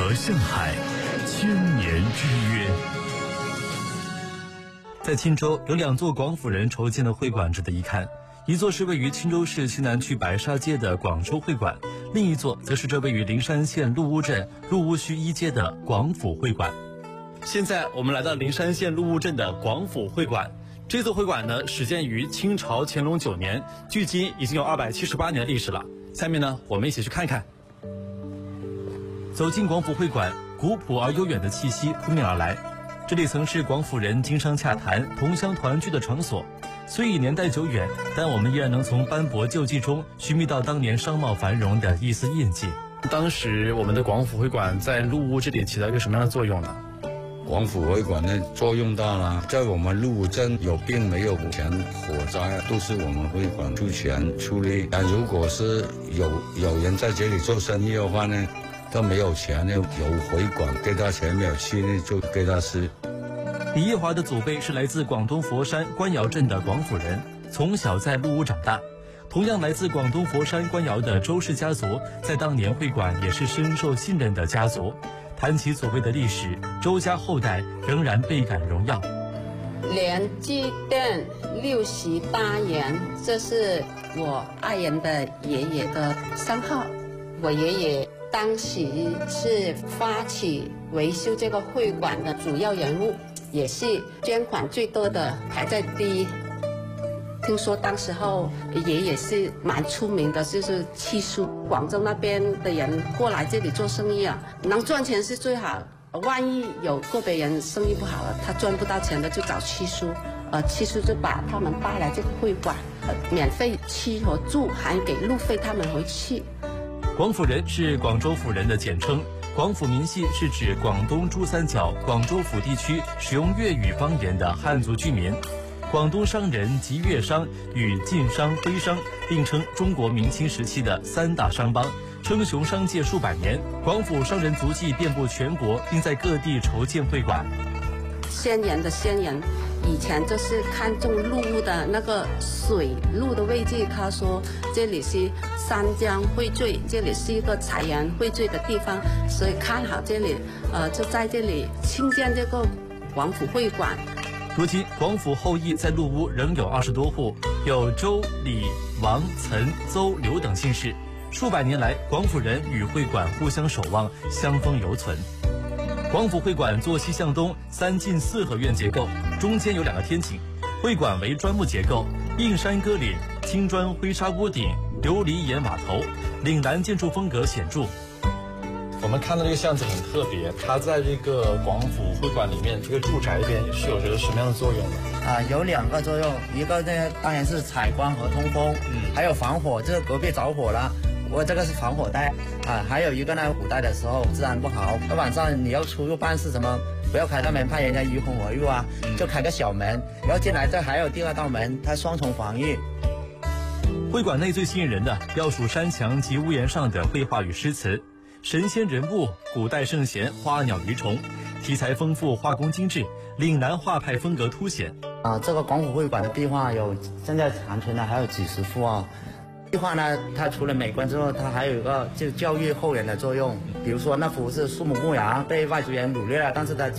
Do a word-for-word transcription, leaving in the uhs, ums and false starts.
和上海千年之约。 在钦州有两座广府人筹建的会馆值得一看，一座是位于钦州市西南区白沙街的广州会馆，另一座则是这位于灵山县鹿屋镇鹿屋区一街的广府会馆。现在我们来到灵山县鹿屋镇的广府会馆，这座会馆呢始建于清朝乾隆九年，距今已经有二百七十八年历史了。下面呢，我们一起去看看。走进广府会馆，古朴而悠远的气息扑面而来。这里曾是广府人经商洽谈、同乡团聚的场所。虽已年代久远，但我们依然能从斑驳旧迹中寻觅到当年商贸繁荣的一丝印记。当时我们的广府会馆在鹿屋这里起到一个什么样的作用呢？ 广府会馆的作用大了，在我们鹿屋镇有病没有钱火灾都是我们会馆出钱出力。啊，如果是有有人在这里做生意的话呢，他没有钱呢，有会馆给他钱，没有去呢就给他吃。 李业华的祖辈是来自广东佛山官窑镇的广府人，从小在鹿屋长大。同样来自广东佛山官窑的周氏家族，在当年会馆也是深受信任的家族。谈起所谓的历史，周家后代仍然倍感荣耀。 连记店六十八元，这是我爱人的爷爷的商号。我爷爷当时是发起维修这个会馆的主要人物，也是捐款最多的，排在第一。听说当时候爷爷是蛮出名的，就是七叔，广州那边的人过来这里做生意啊，能赚钱是最好。万一有个别人生意不好了，他赚不到钱的就找七叔，呃，七叔就把他们带来这个会馆，呃，免费吃和住，还给路费他们回去。 广府人是广州府人的简称，广府民系是指广东珠三角、广州府地区使用粤语方言的汉族居民。广东商人及粤商与晋商、徽商并称中国明清时期的三大商帮，称雄商界数百年。广府商人足迹遍布全国，并在各地筹建会馆。 先人的先人以前就是看中鹿屋的那个水路的位置，他说这里是三江汇聚，这里是一个财源汇聚的地方，所以看好这里，呃，就在这里兴建这个广府会馆。 如今广府后裔在鹿屋仍有二十多户，有周、李、王、岑、邹、刘等姓氏。数百年来，广府人与会馆互相守望，相风犹存。广府会馆坐西向东，三进四合院结构，中间有两个天井。会馆为砖木结构，映山歌岭，青砖灰纱屋顶，琉璃檐瓦头，岭南建筑风格显著。我们看到这个巷子很特别，它在这个广府会馆里面，这个住宅里边是有着什么样的作用呢？ 啊，有两个作用，一个呢当然是采光和通风，嗯，还有防火，这个隔壁着火了，我这个是防火带啊，还有一个呢，古代的时候治安不好，那晚上你要出入办事什么，不要开大门，怕人家鱼红而入啊，嗯，就开个小门，然后进来这还有第二道门，它双重防御。 会馆内最吸引人的，要数山墙及屋檐上的绘画与诗词。神仙人物、古代圣贤、花鸟鱼虫，题材丰富，画工精致，岭南画派风格凸显。 啊，这个广府会馆的壁画有现在残存的还有几十幅啊。壁画呢，它除了美观之后，它还有一个就教育后人的作用。比如说那幅是树木牧羊，被外族人掳掠了，但是它